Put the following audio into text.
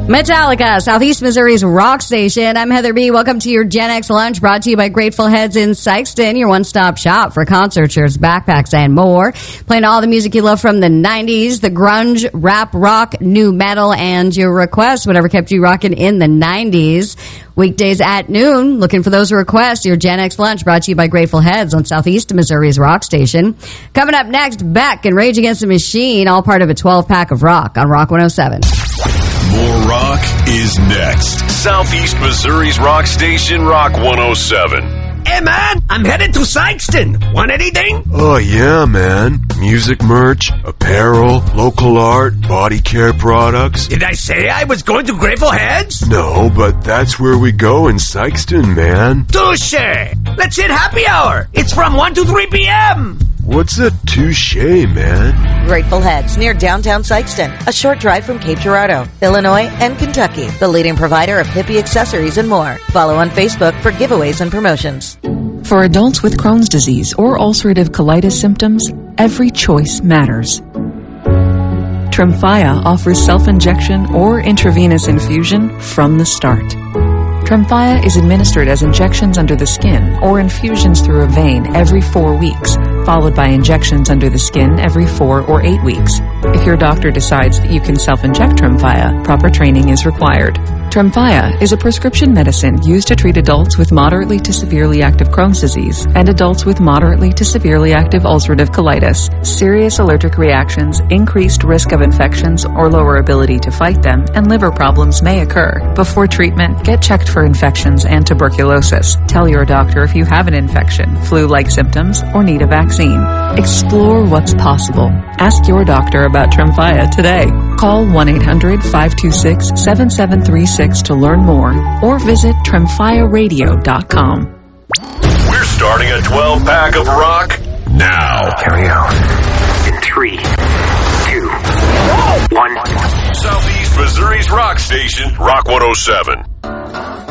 Metallica, Southeast Missouri's rock station. I'm Heather B. Welcome to your Gen X Lunch, brought to you by Grateful Heads in Sikeston, your one-stop shop for concert shirts, backpacks, and more. Playing all the music you love from the 90s, the grunge, rap, rock, new metal, and your requests, whatever kept you rocking in the 90s. Weekdays at noon, looking for those requests. Your Gen X Lunch, brought to you by Grateful Heads on Southeast Missouri's rock station. Coming up next, Beck and Rage Against the Machine, all part of a 12-pack of rock on Rock 107. More rock is next. Southeast Missouri's rock station, Rock 107. Hey, man, I'm headed to Sikeston. Want anything? Oh, yeah, man. Music merch, apparel, local art, body care products. Did I say I was going to Grateful Heads? No, but that's where we go in Sikeston, man. Touche! Let's hit happy hour. It's from 1 to 3 p.m. What's a touche, man? Grateful Heads, near downtown Sikeston, a short drive from Cape Girardeau, Illinois, and Kentucky. The leading provider of hippie accessories and more. Follow on Facebook for giveaways and promotions. For adults with Crohn's disease or ulcerative colitis symptoms, every choice matters. Tremfya offers self-injection or intravenous infusion from the start. Tremfya is administered as injections under the skin or infusions through a vein every 4 weeks, followed by injections under the skin every 4 or 8 weeks. If your doctor decides that you can self-inject Tremfya, proper training is required. Tremfya is a prescription medicine used to treat adults with moderately to severely active Crohn's disease and adults with moderately to severely active ulcerative colitis. Serious allergic reactions, increased risk of infections or lower ability to fight them, and liver problems may occur. Before treatment, get checked for infections and tuberculosis. Tell your doctor if you have an infection, flu-like symptoms, or need a vaccine. Explore what's possible. Ask your doctor about Tremfya today. Call 1-800-526-7736 to learn more, or visit TremfyaRadio.com. We're starting a 12-pack of rock now. Carry out in 3, 2, 1. Southeast Missouri's rock station, Rock 107.